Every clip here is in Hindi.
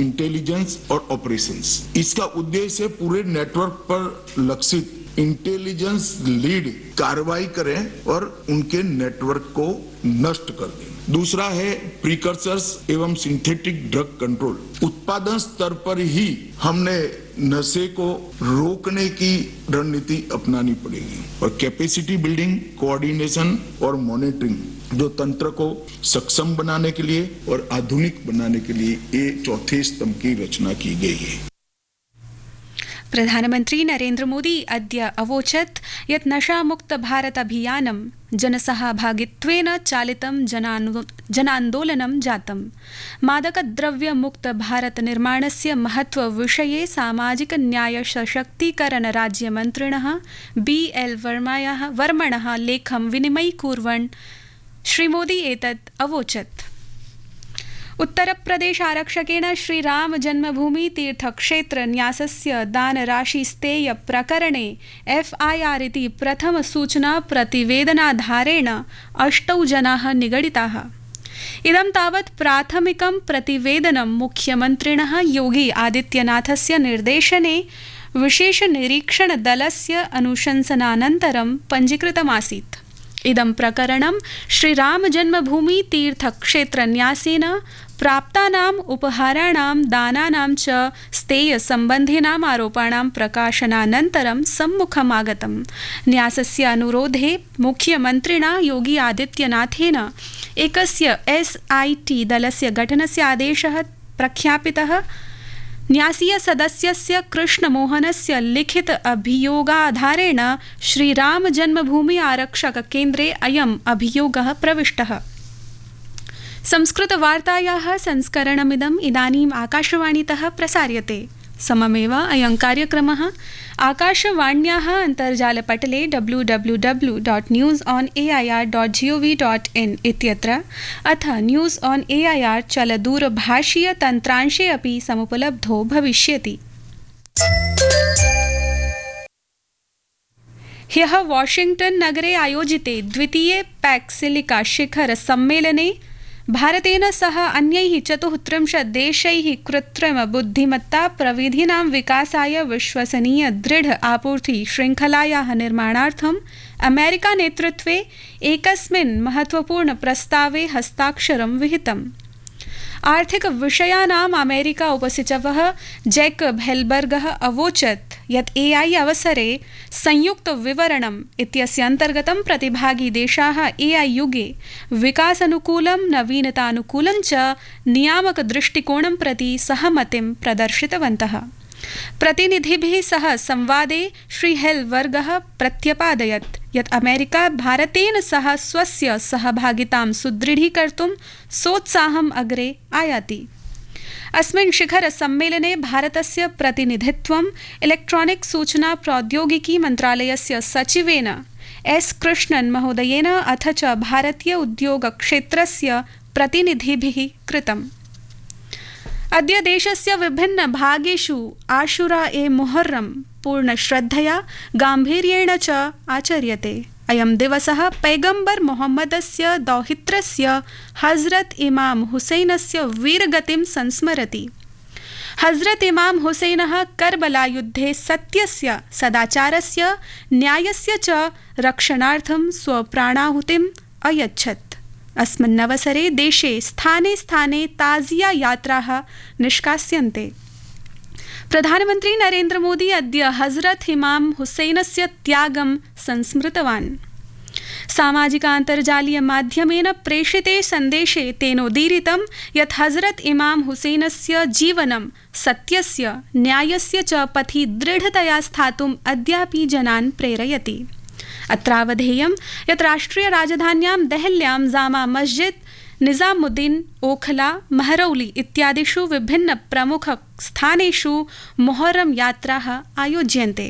इंटेलिजेंस और ऑपरेशंस। इसका उद्देश्य पूरे नेटवर्क पर लक्षित इंटेलिजेंस लीड कार्रवाई करें और उनके नेटवर्क को नष्ट कर दें। दूसरा है प्रीकर्सर्स एवं सिंथेटिक ड्रग कंट्रोल। उत्पादन स्तर पर ही हमने नशे को रोकने की रणनीति अपनानी पड़ेगी और कैपेसिटी बिल्डिंग, कोऑर्डिनेशन और मॉनिटरिंग जो तंत्र को सक्षम बनाने के लिए और आधुनिक बनाने के लिए ये चौथे स्तंभ की रचना की गई है। प्रधानमन्त्री नरेन्द्र मोदी अद्य अवोचत् यत् नशामुक्त भारत अभियानं जनसहभागित्वेन चालितं जनान्दोलनं जातम्। मादकद्रव्यमुक्त भारत निर्माणस्य महत्वविषये सामाजिक न्याय सशक्तीकरण राज्यमन्त्रिणः BL वर्मणः लेखं विनिमयीकुर्वन् श्रीमोदी एतत् अवोचत्। उत्तरप्रदेश आरक्षकेण श्रीराम जन्मभूमि तीर्थक्षेत्र न्यासस्य दानराशिस्तेय प्रकरणे FIR इति प्रथम सूचना प्रतिवेदनाधारेण 8 जनाः निगडिताः। इदं तावत् प्राथमिकं प्रतिवेदनं मुख्यमन्त्रिणः योगी आदित्यनाथस्य निर्देशने विशेष निरीक्षण दलस्य अनुशंसनानन्तरं पञ्जीकृतमासीत्। इदं प्रकरणं श्रीराम जन्मभूमि तीर्थक्षेत्र न्यासेन प्राप्तानाम् उपहाराणां दानानां च स्तेय सम्बन्धिनाम् आरोपाणां प्रकाशनानन्तरं सम्मुखमागतम्। न्यासस्य अनुरोधे मुख्यमन्त्रिणा योगी आदित्यनाथेन एकस्य SIT दलस्य गठनस्य आदेशः प्रख्यापितः। न्यासीय सदस्यस्य कृष्णमोहनस्य लिखित अभियोगाधारेण श्रीराम जन्मभूमि आरक्षक केन्द्रे अयम् अभियोगः प्रविष्टः। संस्कृतवार्तायाः संस्करणमिदम् इदानीम् आकाशवाणीतः प्रसार्यते। सममेव अयं कार्यक्रमः आकाशवाण्याः अन्तर्जालपटले www.newsonair.gov.in इत्यत्र अथ न्यूज़ ऑन AIR चलदूरभाषीय तन्त्रांशे अपि समुपलब्धो भविष्यति। ह्यः वाशिंग्टन नगरे आयोजिते द्वितीये पैक् सिलिका शिखर सम्मेलने भारतेन सह अन्यैः 34 देशैः कृत्रिम बुद्धिमत्ता प्रविधीनां विकासाय विश्वसनीय दृढ आपूर्ति श्रृंखलायाः निर्माणार्थम् अमेरिका नेतृत्वे एकस्मिन् महत्वपूर्ण प्रस्तावे हस्ताक्षरं विहितम्। आर्थिक विषयानाम् अमेरिका उपसचिवः जैकब हेल्बर्गः अवोचत् यत् AI अवसरे संयुक्त विवरणम् इत्यस्य अन्तर्गतं प्रतिभागी देशाः AI युगे विकासानुकूलं नवीनतानुकूलं च नियामक दृष्टिकोणं प्रति सहमतिं प्रदर्शितवन्तः। प्रतिनिधिभिः सह संवादे श्री हेल्बर्गः प्रत्यपादयत् यत् अमेरिका भारतेन सह स्वस्य सहभागितां सुदृढीकर्तुं सोत्साहम् अग्रे आयाति। अस्मिन् शिखर सम्मेलने भारतस्य प्रतिनिधित्वं इलेक्ट्रॉनिक् सूचना प्रौद्योगिकी मन्त्रालयस्य सचिवेन S कृष्णन् महोदयेन अथ च भारतीय उद्योग क्षेत्रस्य प्रतिनिधिभिः कृतम्। अद्य देशस्य विभिन्न भागेषु आशुरा ए मुहर्रम पूर्ण श्रद्धया गाम्भीर्येण च आचर्यते। अयं दिवसः पैगम्बर मोहम्मदस्य दौहित्रस्य हजरत इमाम हुसैनस्य वीरगतिं संस्मरति। हजरत इमाम हुसैनः करबला युद्धे सत्यस्य, सदाचारस्य, न्यायस्य च रक्षणार्थं स्वप्राणाहुतिम् अयच्छत्। अस्मिन्नवसरे देशे स्थाने स्थाने ताजिया यात्राः निष्कास्यन्ते। प्रधानमन्त्री नरेन्द्र मोदी अद्य हजरत इमाम हुसैनस्य त्यागं संस्मृतवान्। सामाजिकान्तर्जालीय माध्यमेन प्रेषिते सन्देशे तेनोदीरितं यत् हजरत इमाम हुसैनस्य जीवनं सत्यस्य, न्यायस्य च पथि दृढतया स्थातुम् अद्यापि जनान् प्रेरयति। अत्रावधेयं यत् राष्ट्रियराजधान्यां देहल्यां जामा मस्जिद, निजामुद्दीन, ओखला, महरौली इत्यादिषु विभिन्न प्रमुख स्थानेषु मोहर्रम यात्राः आयोज्यन्ते।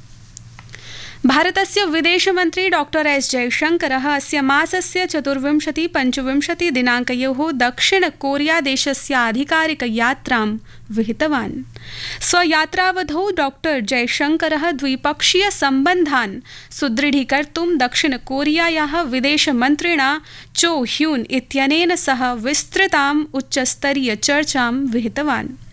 भारतस्य विदेशमन्त्री डॉक्टर S जयशंकरः अस्य मासस्य 24-25 दिनाङ्कयोः दक्षिण कोरिया देशस्य आधिकारिक यात्रां विहितवान्। स्वयात्रावधौ डॉक्टर जयशंकरः द्विपक्षीय सम्बन्धान् सुदृढीकर्तुं दक्षिण कोरियायाः विदेशमन्त्रिणा चो ह्यून् इत्यनेन सह विस्तृताम् उच्चस्तरीय चर्चां विहितवान्।